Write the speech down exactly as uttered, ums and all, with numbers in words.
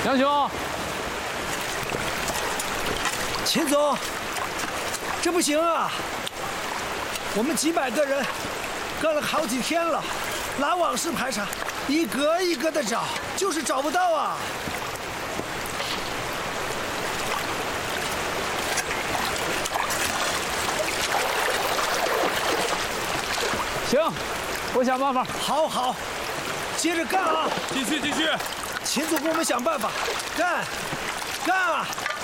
杨兄， 秦总，这不行啊！我们几百个人干了好几天了，拉网式排查，一个一个的找，就是找不到啊！ 行，我想办法。 好好，接着干啊！ 继续继续。 秦总给我们想办法，干，干啊！